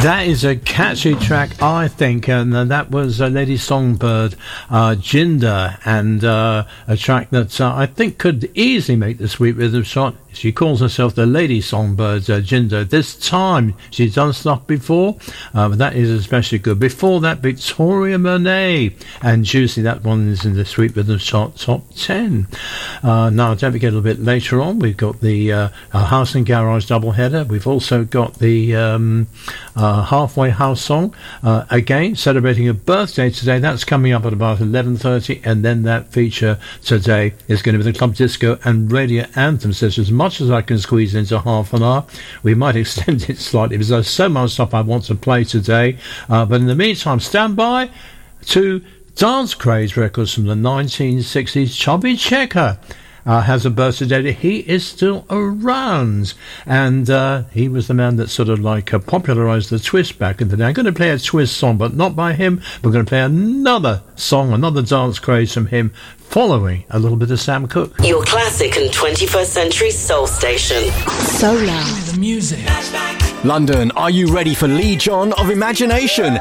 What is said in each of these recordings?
That is a catchy track, I think, and that was Lady Songbird, Jinder, and a track that I think could easily make the Sweet Rhythm shot. She calls herself the Lady Songbird, Jinder. This time, she's done stuff before, but that is especially good. Before that, Victoria Monet and Juicy, that one is in the Sweet Rhythm Shot Top 10. Now, don't forget a little bit later on, we've got the House and Garage doubleheader. We've also got the Halfway House song, again, celebrating a birthday today. That's coming up at about 11:30, and then that feature today is going to be the Club Disco and Radio Anthem. So as much as I can squeeze into half an hour, we might extend it slightly because there's so much stuff I want to play today. But in the meantime, stand by to Dance Craze records from the 1960s. Chubby Checker has a birthday. He is still around, and he was the man that sort of like popularised the twist back in the day. I'm going to play a twist song, but not by him. We're going to play another song, another dance craze from him, following a little bit of Sam Cooke. Your classic and 21st century soul station. Solar. The music. London, are you ready for Lee John of Imagination?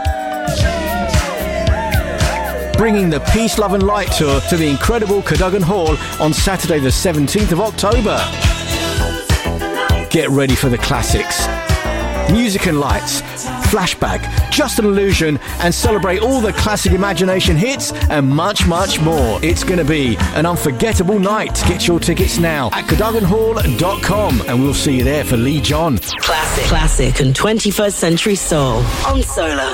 Bringing the Peace, Love and Light tour to the incredible Cadogan Hall on Saturday the 17th of October. Get ready for the classics. Music and Lights, Flashback, Just an Illusion, and celebrate all the classic Imagination hits and much, much more. It's going to be an unforgettable night. Get your tickets now at cadoganhall.com, and we'll see you there for Lee John. Classic and 21st century soul on Solar.